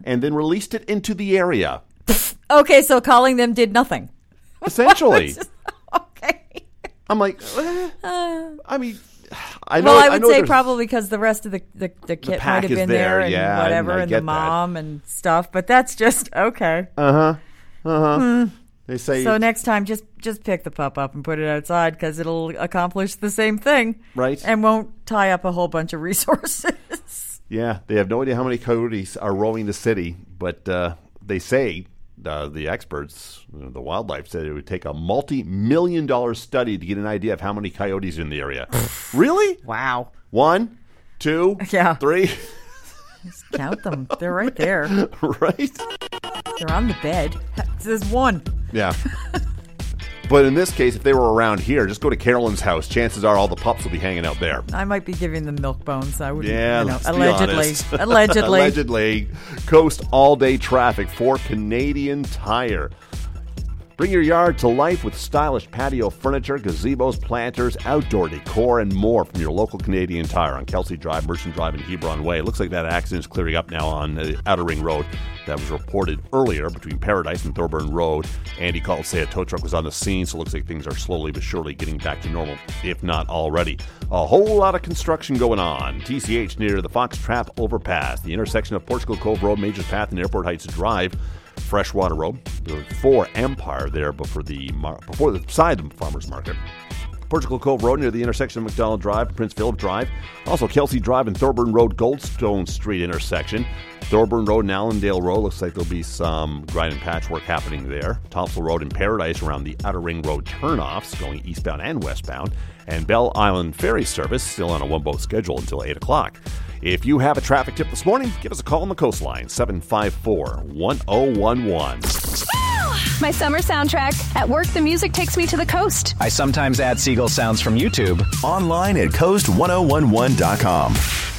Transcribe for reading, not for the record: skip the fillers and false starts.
and then released it into the area. Okay, so calling them did nothing. Essentially. Okay. I'm like, I mean, I know. Well, I would say there's- probably because the rest of the kit might pack have is been there, and yeah, whatever, I and get the mom and stuff. But that's just okay. They say So next time, just pick the pup up and put it outside because it'll accomplish the same thing, Right. And won't tie up a whole bunch of resources. Yeah, they have no idea how many coyotes are roaming the city, but they say, the experts, the wildlife said it would take a multi-million-dollar study to get an idea of how many coyotes are in the area. Really? Wow. 1, 2, Yeah. 3, Just count them. They're right there. right? They're on the bed. There's one. Yeah. But in this case, if they were around here, just go to Carolyn's house. Chances are all the pups will be hanging out there. I might be giving them milk bones. I would. Yeah, let's be allegedly. honest. Allegedly. Allegedly. Coast all-day traffic for Canadian Tire. Bring your yard to life with stylish patio furniture, gazebos, planters, outdoor decor, and more from your local Canadian Tire on Kelsey Drive, Merchant Drive, and Hebron Way. It looks like that accident is clearing up now on the Outer Ring Road. That was reported earlier between Paradise and Thorburn Road. Andy called to say a tow truck was on the scene, so it looks like things are slowly but surely getting back to normal, if not already. A whole lot of construction going on. TCH near the Fox Trap Overpass, the intersection of Portugal Cove Road, Majors Path, and Airport Heights Drive. Freshwater Road, before Empire there, before the side of the Farmers Market. Portugal Cove Road near the intersection of McDonald Drive and Prince Philip Drive. Also Kelsey Drive and Thorburn Road, Goldstone Street intersection. Thorburn Road and Allendale Road, looks like there'll be some grind and patch work happening there. Topsail Road and Paradise around the Outer Ring Road turnoffs, going eastbound and westbound. And Bell Island Ferry service still on a one-boat schedule until 8 o'clock. If you have a traffic tip this morning, give us a call on the coastline, 754-1011. My summer soundtrack. At work, the music takes me to the coast. I sometimes add seagull sounds from YouTube. Online at coast1011.com.